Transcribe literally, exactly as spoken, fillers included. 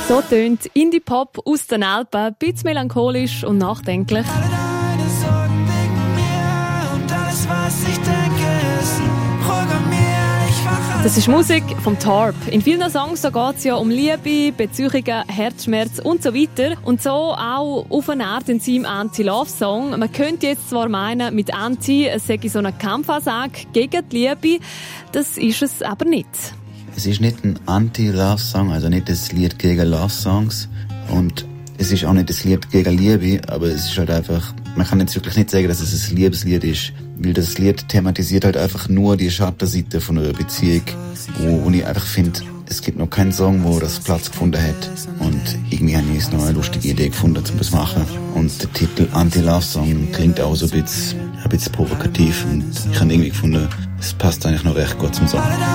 So tönt Indie-Pop aus den Alpen, ein bisschen melancholisch und nachdenklich. Alle deine Sorgen wegen mir und alles, was ich denke, ist programmiert. Ich wache. Das ist Musik vom Tarp. In vielen Songs so geht es ja um Liebe, Beziehungen, Herzschmerz und so weiter. Und so auch auf eine Art in seinem Anti-Love-Song. Man könnte jetzt zwar meinen, mit Anti es sei so eine Kampfansage gegen die Liebe. Das ist es aber nicht. Es ist nicht ein Anti-Love-Song, also nicht das Lied gegen Love-Songs. Und es ist auch nicht das Lied gegen Liebe, aber es ist halt einfach, man kann jetzt wirklich nicht sagen, dass es ein Liebeslied ist. Weil das Lied thematisiert halt einfach nur die Schattenseite von einer Beziehung, wo, wo ich einfach finde, es gibt noch keinen Song, wo das Platz gefunden hat. Und irgendwie habe ich jetzt noch eine lustige Idee gefunden, um das zu machen. Und der Titel Anti-Love-Song klingt auch so ein bisschen, ein bisschen provokativ. Und ich habe irgendwie gefunden, es passt eigentlich noch recht gut zum Song.